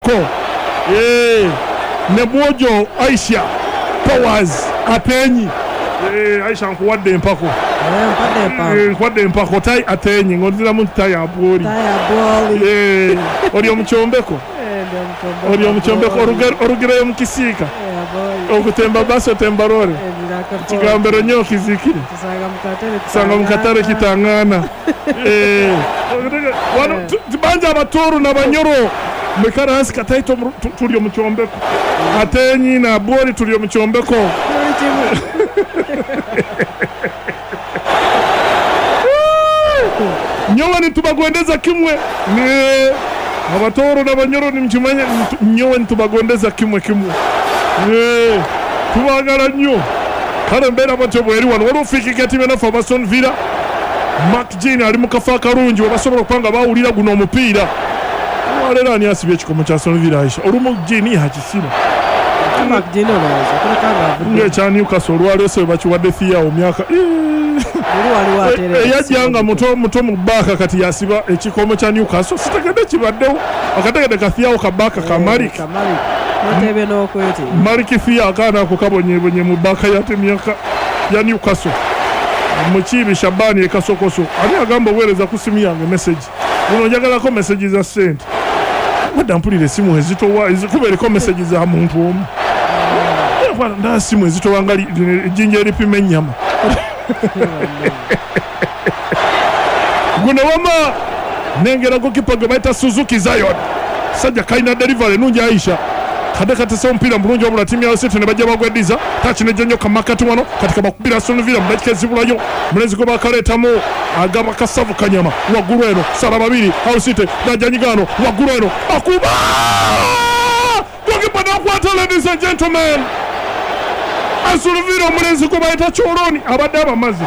Mchomeko ne Bwojo Aisha Powers Atenyi Aisha nkuwadde empako nkuwadde empako tai Atenyi ngonzira mu tai abwoli oli Omuchombeko orugereyo mu kisiika okutemba baso temba rore kigambero nnyo kizikire sanga mu katale kitangana banja abatoru n'abanyoro mekaransi kataito tuli Omuchombeko Atenyi na Bwoli tuli Omuchombeko nyowe nitubagondeza kimwe abatoru n'abanyoro nimchimanya nyowe nitubagondeza kimwe tubagala nnyo kale mbeera batyo bweri wano waliwo fiikigati bena fe Aston Villa Mark Jean ali mu kafa akalungi webasobola okubanga bawulira guno omupiira leero ani asibye ekikomo kya Aston Villa Aisha olumu Jean yakisiba ng'ekya Newcastle olwaleese webakiwadde Thiaw myaka eyajjanga muto mu baaka kati yasiba ekikomo kya Newcastle sitegedde kibaddewo akategedde ka Thiaw ka baaka ka Malik Thiaw akaana ako kabonyebonye mu baaka yate myaka ya Newcastle Mukiibi Shabani ekasokoso ani agamba oweereza ku simu yange message muno njagalako message za sente wadda mpulira essimu ezitowa ezikubeereko message za muntu omu nda simu ezitowa nga ejjinja eripima ennyama guno wama nengerako kipa gwe bayita Suzuki Zion sajja kalina delivery nungi Aisha kade katese omupiira mulungi wabula ttiimu ya City ne bajja bagweddiza tachi ne jjonyo kamakati wano kati kabakubira Aston Villa mu dakika ezibulayo mulezi gwe bakaleetamu agaba kasavu kanyama waggulu eno sala babiri Hull City najjanyigano waggulu eno akuba gokipa nakwata. Ladies and gentlemen, Aston Villa mulezi gwe bayita Choloni abadde abamaze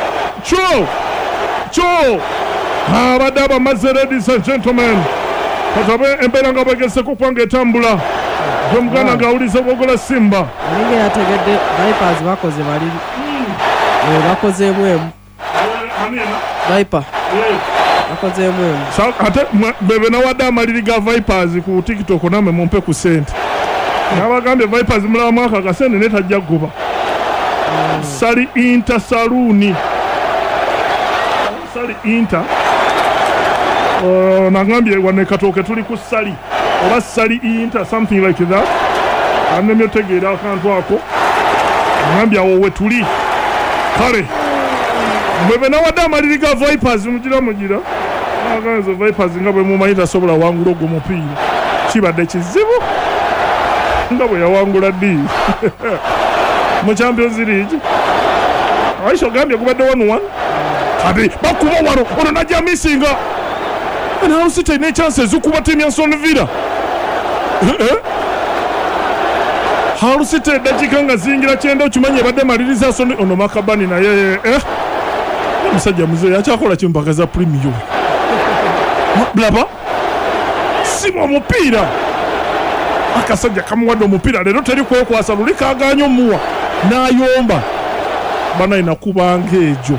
abadde abamaze. Ladies and gentlemen, katabe embeera nga bagezeko kwanga etambula Jomugana ngawuliza bogola Simba alinge yategedde Vipers bakoze bali bakozeemu emu Viper bakozeemu emu ate bebe nawadde amaliri ga Vipers ku TikTok namwe mumpe ku sente nabagambye Vipers mulaba mwaka kasente netajja kugoba Sali Inter Saluni Sali Inter nagambye wane katooke tuli ku Sali oba Sali Inter something like that anemye tegeera akantu ako nagambye awo we tuli kale mwebe nawadde amaliri ga Vipers mugira aganzo Vipers nga bwe mumanyi tasobola wangula ogwo mupiira kibadde kizibu nga bwe yawangula ddi mu Champions League Aisha ogambye gubadde 1-1 kati bakuba wano ono najja misinga Hull City ne chance ezikuba ttiimu ya Aston Villa Hull City dakika nga zingira kyenda okimanyi ebadde maliriza Aston ono Makabani naye omusajja muze yakyakola kimpaka za Premier blaba simu omupiira akasajja kamuwadde omupiira leero teri kwekwasa luli kaganya omuwa n'ayomba banayi nakubanga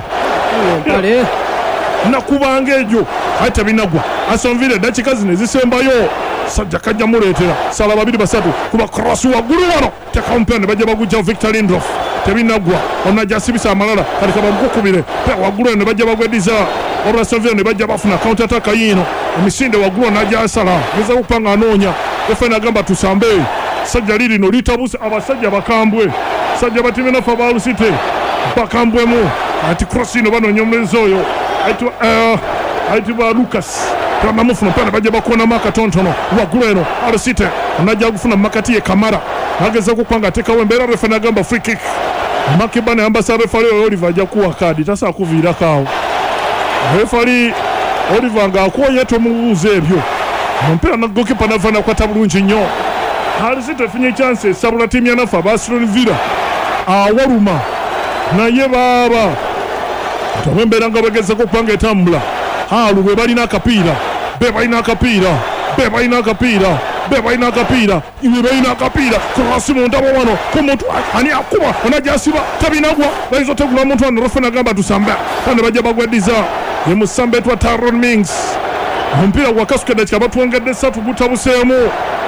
ejo ate tabinagwa Aston Villa dakika zino ezisembayo sajja kajja muleetera sala babiri basatu kuba cross waggulu wano teka omupiira ne bajja bagujja Victor Lindelof tebinagwa onajja asibisa amalala kati kabamukukubire waggulu ne bajja bagweddiza wabula Aston Villa ne bajja bafuna counter attack yino emisinde waggulu najja asala geza kupanga anoonya efena agamba tusambe sajja lirino litabuse abasajja bakambwe sajja batime nafa ba Hull City bakambwemu ati cross ino banoonya omulenzi oyo aitibwa Lucas namufuna pale bajja bakona makatontono waggulu eno Hull City onajja kufuna makati ye Kamara ageza kupanga atekawo embeera refena agamba free kick Makibane ambasa refari Oliver ajja kuwa kadi tasa kuviira kawo refari Oliver nga akoye tomubuuza ebyo omupiira na gokipa navana kwata bulungi nnyo Hull City efunye chance esabula ttiimu ya nafa ba Aston Villa awaluma naye baaba embeera nga bagezeko kupanga etambula Halu bwe balina akapiira be balina kurasi mu ndabo wano ku muntu ani akuba onajja asiba tabinagwa bayinza otegula omuntu wano refena agamba tusamba kandi bajja bagweddiza ye musambe etwa Tyrone Mings omupiira gwakasukedde kya batwongedde 3 gutabuseemu